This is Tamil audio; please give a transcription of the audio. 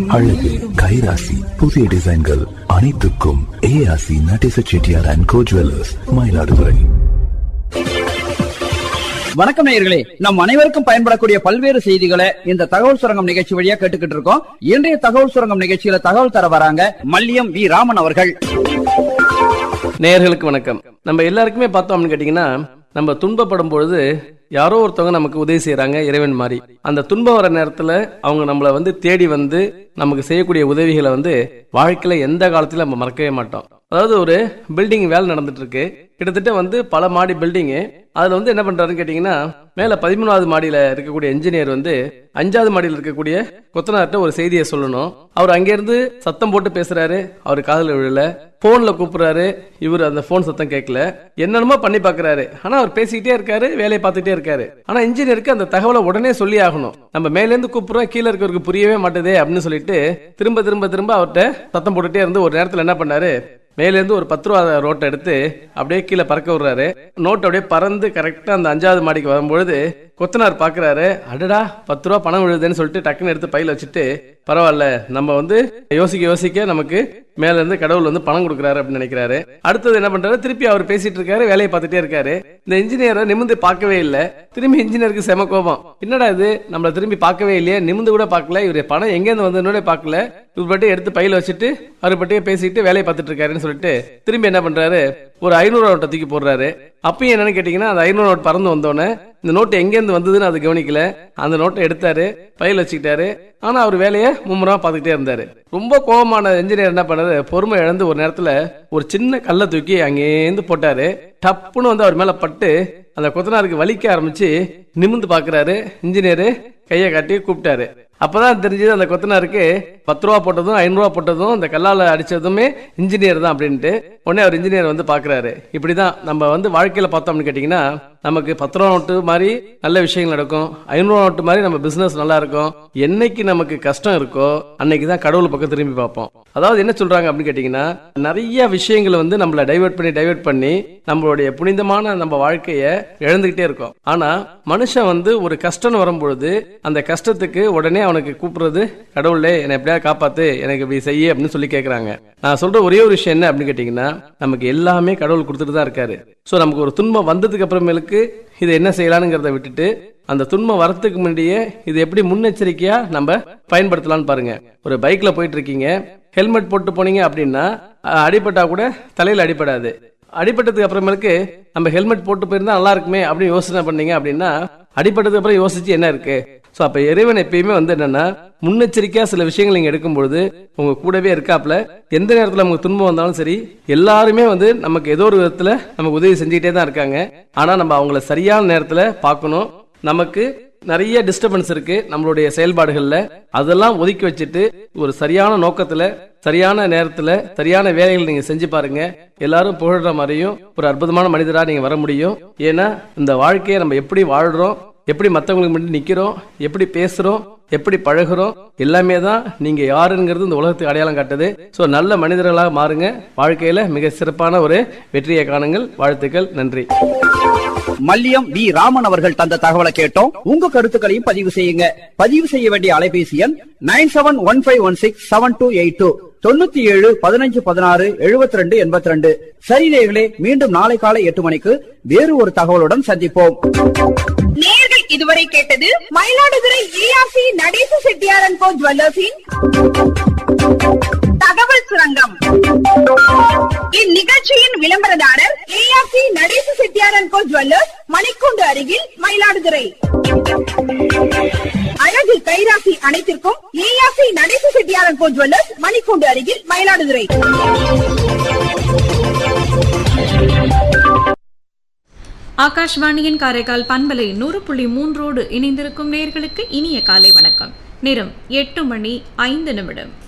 அழகு, கைராசி, புதிய டிசைன்கள் அனைத்துக்கும் ஏஆசி Natesa Chettiar and go jewellers, Mayiladuthurai. வணக்கம் நேயர்களே, நம் அனைவருக்கும் பயன்படக்கூடிய பல்வேறு செய்திகளை இந்த தகவல் சுரங்கம் நிகழ்ச்சி வழியா கேட்டுக்கிட்டு இருக்கோம். இன்றைய தகவல் சுரங்கம் நிகழ்ச்சியில தகவல் தர வராங்க மல்லியம் வி ராமன் அவர்கள். நேயர்களுக்கு வணக்கம். நம்ம எல்லாருக்குமே பார்த்தோம் அப்படின்னு கேட்டீங்கன்னா, நம்ம துன்பப்படும் பொழுது யாரோ ஒருத்தவங்க நமக்கு உதவி செய்யறாங்க, இறைவன் மாதிரி. அந்த துன்பம் வர நேரத்துல அவங்க நம்மள தேடி வந்து நமக்கு செய்யக்கூடிய உதவிகளை வாழ்க்கையில எந்த காலத்திலும் நம்ம மறக்கவே மாட்டோம். அதாவது ஒரு பில்டிங் வேலை நடந்துட்டு இருக்கு, கிட்டத்தட்ட பல மாடி பில்டிங்கு. அதுல என்ன பண்றாருன்னு கேட்டீங்கன்னா, மேல 13வது மாடியில இருக்கக்கூடிய என்ஜினியர் 5வது மாடியில் இருக்கக்கூடிய கொத்தனார்ட்ட ஒரு செய்தியை சொல்லணும். அவர் அங்கிருந்து சத்தம் போட்டு பேசுறாரு, அவர் காதுல விழல. போன்ல கூப்பிடுறாரு, இவர் அந்த போன் சத்தம் கேட்கல. என்னென்னமோ பண்ணி பாக்குறாரு, ஆனா அவர் பேசிக்கிட்டே இருக்காரு, வேலையை பார்த்துட்டே இருக்காரு. ஆனா இன்ஜினியருக்கு அந்த தகவலை உடனே சொல்லி ஆகணும். நம்ம மேல இருந்து கூப்பிடுறோம், கீழே இருக்கவருக்கு புரியவே மாட்டேதே அப்படின்னு சொல்லிட்டு திரும்ப திரும்ப திரும்ப அவர்கிட்ட சத்தம் போட்டுட்டே இருந்து ஒரு நேரத்துல என்ன பண்ணாரு, மேல இருந்து ஒரு 10 ரூபா நோட்டை எடுத்து அப்படியே கீழே பறக்க விடுறாரு. நோட் அப்படியே பறந்து கரெக்டா அந்த 5வது மாடிக்கு வரும்பொழுது கொத்தனார் பாக்குறாரு, அடடா 10 ரூபா பணம் விழுதுன்னு சொல்லிட்டு டக்குன்னு எடுத்து பையில வச்சுட்டு, பரவாயில்ல நம்ம யோசிக்க யோசிக்க நமக்கு மேல இருந்து கடவுள் பணம் கொடுக்குறாரு அப்படின்னு நினைக்கிறாரு. அடுத்தது என்ன பண்றாரு, திருப்பி அவர் பேசிட்டு இருக்காரு, வேலையை பார்த்துட்டே இருக்காரு. இந்த இன்ஜினியரை நிமிந்து பார்க்கவே இல்லை. திரும்பி இன்ஜினியருக்கு செம கோபம், என்னடா இது நம்மள திரும்பி பார்க்கவே இல்லையே, நிமிந்து கூட பார்க்கல, இவரு பணம் எங்க இருந்து வந்ததுன்னு பார்க்கல, இவர் பட்டி எடுத்து பையில வச்சுட்டு அவர் பட்டியே பேசிட்டு வேலையை பார்த்துட்டு இருக்காருன்னு சொல்லிட்டு திரும்பி என்ன பண்றாரு, ஒரு 500 நோட்டை தூக்கி போடுறாரு. அப்பயும் என்னன்னு கேட்டீங்கன்னா, அந்த 500 நோட் பறந்து வந்தோடனே இந்த நோட்டு எங்க இருந்து வந்ததுன்னு அது கவனிக்கல. அந்த நோட்டை எடுத்தாரு, பையில வச்சுக்கிட்டாரு. ஆனா அவர் வேலையை மும்முரமா பார்த்துக்கிட்டே இருந்தாரு. ரொம்ப கோபமான என்ஜினியர் என்ன பண்ணாரு, பொறுமை இழந்து ஒரு நேரத்துல ஒரு சின்ன கல்லை தூக்கி அங்கேருந்து போட்டாரு. டப்புன்னு அவர் மேல பட்டு அந்த கொத்தனாருக்கு வலிக்க ஆரம்பிச்சு நிமிந்து பாக்குறாரு. இன்ஜினியரு கையை காட்டி கூப்பிட்டாரு. அப்பதான் தெரிஞ்சது அந்த கொத்தனாருக்கு 10 ரூபா போட்டதும் 500 ரூபா போட்டதும் அந்த கல்லால அடிச்சதுமே இன்ஜினியர் தான் அப்படின்ட்டு. உடனே அவர் இன்ஜினியர் பாக்குறாரு. இப்படிதான் நம்ம வாழ்க்கையில பார்த்தோம்னு கேட்டீங்கன்னா, நமக்கு 10 ரூபா நோட்டு மாதிரி நல்ல விஷயங்கள் நடக்கும், 500 ரூபா நோட்டு மாதிரி நம்ம பிசினஸ் நல்லா இருக்கும். என்னைக்கு நமக்கு கஷ்டம் இருக்கோ அன்னைக்கு தான் கடவுள் பக்கம் திரும்பி பார்ப்போம். அதாவது என்ன சொல்றாங்க அப்படின்னு கேட்டீங்கன்னா, நிறைய விஷயங்களை நம்மள டைவர்ட் பண்ணி நம்மளுடைய புனிதமான நம்ம வாழ்க்கைய இழந்துகிட்டே இருக்கோம். ஆனா மனுஷன் ஒரு கஷ்டம் வரும்பொழுது அந்த கஷ்டத்துக்கு உடனே அவனுக்கு கூப்பிடுறது, கடவுளே என்னை எப்படியா காப்பாத்து, எனக்கு இப்படி செய்ய அப்படின்னு சொல்லி கேட்கறாங்க. நான் சொல்ற ஒரே ஒரு விஷயம் என்ன அப்படின்னு கேட்டீங்கன்னா, நமக்கு எல்லாமே கடவுள் கொடுத்துட்டு தான் இருக்காரு. சோ நமக்கு ஒரு துன்பம் வந்ததுக்கு அப்புறமேலுக்கு இதை என்ன செய்யலாம்ங்கிறத விட்டுட்டு அந்த துன்பம் வரத்துக்கு முன்னாடியே இது எப்படி முன்னெச்சரிக்கையா நம்ம பயன்படுத்தலாம்னு பாருங்க. ஒரு பைக்ல போயிட்டு இருக்கீங்க, ஹெல்மெட் போட்டு போனீங்க அப்படின்னா அடிபட்டா கூட தலையில அடிபடாது. அடிபட்டதுக்கு அப்புறமேலுக்கு நம்ம ஹெல்மெட் போட்டு போயிருந்தா நல்லா இருக்குமே அப்படின்னு யோசனை பண்ணீங்க அப்படின்னா அடிபட்டதுக்கு அப்புறம் யோசிச்சு என்ன இருக்கு. சோ அப்ப இறைவன் எப்பயுமே என்னன்னா, முன்னெச்சரிக்கையா சில விஷயங்கள் நீங்க எடுக்கும்பொழுது உங்க கூடவே இருக்காப்ல. எந்த நேரத்துல நமக்கு துன்பம் வந்தாலும் சரி, எல்லாருமே நமக்கு ஏதோ ஒரு விதத்துல நமக்கு உதவி செஞ்சுக்கிட்டே தான் இருக்காங்க. ஆனா நம்ம அவங்கள சரியான நேரத்துல பார்க்கணும். நமக்கு நிறைய டிஸ்டர்பன்ஸ் இருக்கு நம்மளுடைய செயல்பாடுகள்ல, அதெல்லாம் ஒதுக்கி வச்சுட்டு ஒரு சரியான நோக்கத்துல சரியான நேரத்துல சரியான வேலைகள் நீங்க செஞ்சு பாருங்க. எல்லாரும் புகழ்ற மாதிரியும் ஒரு அற்புதமான மனிதரா நீங்க வர முடியும். ஏன்னா இந்த வாழ்க்கையை நம்ம எப்படி வாழ்றோம், எப்படி மற்றவங்களுக்கு முன்னாடி நிக்கிறோம், எப்படி பேசுறோம், எப்படி பழகுறோம், எல்லாமே தான் நீங்க யாருங்கிறது இந்த உலகத்துக்கு அடையாளம் காட்டுது. சோ நல்ல மனிதர்களாக மாறுங்க. வாழ்க்கையில மிக சிறப்பான ஒரு வெற்றியை காணுங்கள். வாழ்த்துக்கள், நன்றி. மல்லியம் வி ராமன் அவர்கள் தந்த தகவலை கேட்டோம். உங்க கருத்துக்களையும் பதிவு செய்யுங்க. பதிவு செய்ய வேண்டிய அலைபேசி எண் 9715167282 97 15 16 72 82. சரி நேயர்களே, மீண்டும் நாளை காலை 8 மணிக்கு வேறு ஒரு தகவலுடன் சந்திப்போம். நேயர்கள் இதுவரை கேட்டது மயிலாடுதுறை ஏஆர்சி நடேச செட்டியார் அண்ட் கோ ஜுவல்லர்ஸின் தகவல் சுரங்கம். இந்நிகழ்ச்சியின் விளம்பரதாரர் ARC Natesa Chettiar and go jewellers, மணிக்கூண்டு அருகில், மயிலாடுதுறை. அழகு, கைராசி அனைத்திற்கும் ARC Natesa Chettiar and go jewellers, மணிக்கூண்டு அருகில், மயிலாடுதுறை. ஆகாஷ்வாணியின் காரைக்கால் பண்பலை 100.3 இணைந்திருக்கும் நேயர்களுக்கு இனிய காலை வணக்கம். நேரம் 8:05.